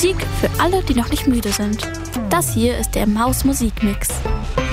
Musik für alle, die noch nicht müde sind. Das hier ist der Maus Musikmix.